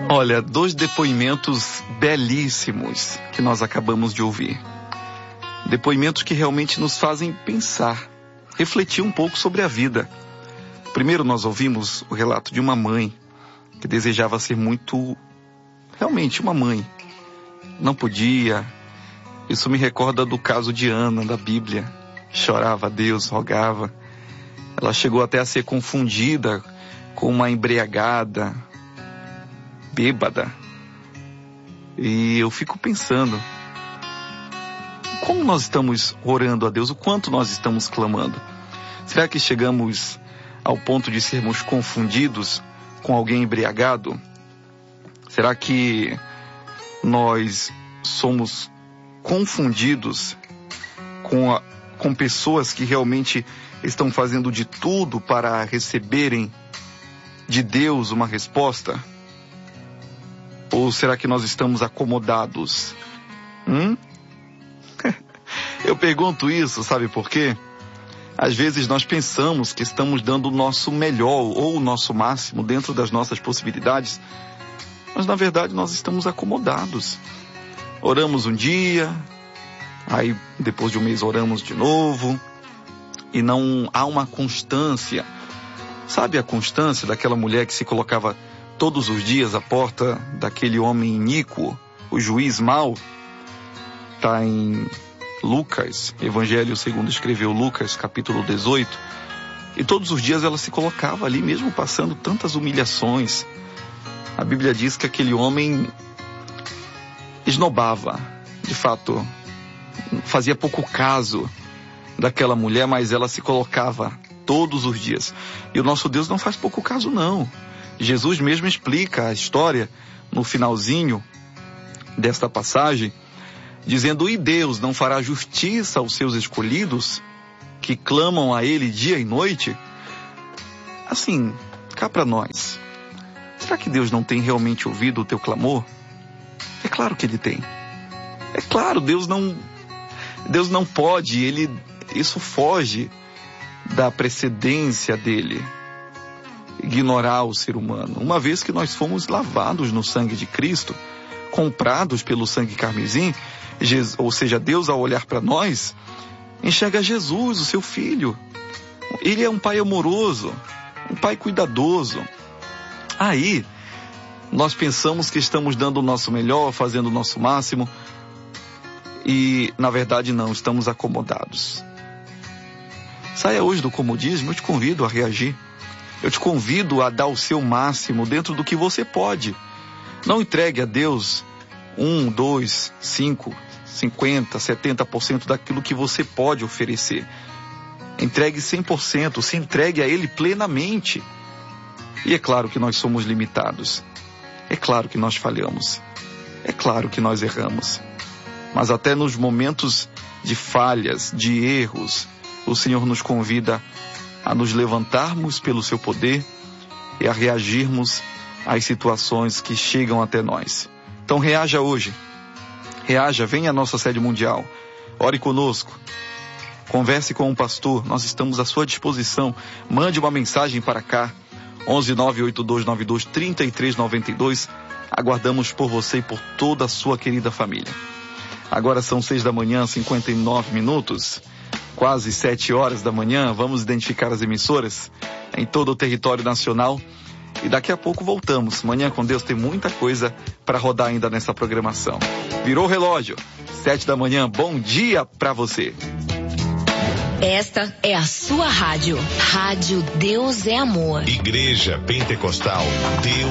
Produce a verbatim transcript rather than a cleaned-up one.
Olha, dois depoimentos belíssimos que nós acabamos de ouvir. Depoimentos que realmente nos fazem pensar, refletir um pouco sobre a vida. Primeiro nós ouvimos o relato de uma mãe que desejava ser muito, realmente uma mãe. Não podia. Isso me recorda do caso de Ana, da Bíblia. Chorava a Deus, rogava. Ela chegou até a ser confundida com uma embriagada, bêbada. E eu fico pensando, como nós estamos orando a Deus? O quanto nós estamos clamando? Será que chegamos ao ponto de sermos confundidos com alguém embriagado? Será que nós somos confundidos com, a, com pessoas que realmente estão fazendo de tudo para receberem de Deus uma resposta? Ou será que nós estamos acomodados? Hum? Eu pergunto isso, sabe por quê? Às vezes nós pensamos que estamos dando o nosso melhor ou o nosso máximo dentro das nossas possibilidades, mas na verdade nós estamos acomodados. Oramos um dia, aí depois de um mês oramos de novo, e não há uma constância. Sabe a constância daquela mulher que se colocava todos os dias à porta daquele homem iníquo, o juiz mau? Está em Lucas, Evangelho segundo escreveu Lucas, capítulo dezoito. E todos os dias ela se colocava ali, mesmo passando tantas humilhações. A Bíblia diz que aquele homem esnobava, de fato, fazia pouco caso daquela mulher, mas ela se colocava todos os dias. E o nosso Deus não faz pouco caso, não. Jesus mesmo explica a história no finalzinho desta passagem, dizendo: e Deus não fará justiça aos seus escolhidos, que clamam a Ele dia e noite? Assim, cá para nós, será que Deus não tem realmente ouvido o teu clamor? É claro que Ele tem. É claro, Deus não, Deus não pode, Ele, isso foge da precedência dele, ignorar o ser humano. Uma vez que nós fomos lavados no sangue de Cristo, comprados pelo sangue carmesim, Jesus, ou seja, Deus ao olhar para nós, enxerga Jesus, o seu Filho. Ele é um Pai amoroso, um Pai cuidadoso. Aí, nós pensamos que estamos dando o nosso melhor, fazendo o nosso máximo, e na verdade não, estamos acomodados. Saia hoje do comodismo, eu te convido a reagir. Eu te convido a dar o seu máximo dentro do que você pode. Não entregue a Deus um, dois, cinco, cinquenta, setenta por cento daquilo que você pode oferecer. Entregue cem por cento, se entregue a Ele plenamente. E é claro que nós somos limitados. É claro que nós falhamos. É claro que nós erramos. Mas até nos momentos de falhas, de erros, o Senhor nos convida a nos levantarmos pelo seu poder e a reagirmos às situações que chegam até nós. Então reaja hoje. Reaja, venha à nossa sede mundial. Ore conosco. Converse com um pastor. Nós estamos à sua disposição. Mande uma mensagem para cá. onze nove oito dois nove dois três três nove dois. Aguardamos por você e por toda a sua querida família. Agora são seis da manhã, cinquenta e nove minutos. Quase sete horas da manhã. Vamos identificar as emissoras em todo o território nacional. E daqui a pouco voltamos. Manhã com Deus tem muita coisa para rodar ainda nessa programação. Virou o relógio. Sete da manhã. Bom dia para você. Esta é a sua rádio. Rádio Deus é Amor. Igreja Pentecostal Deus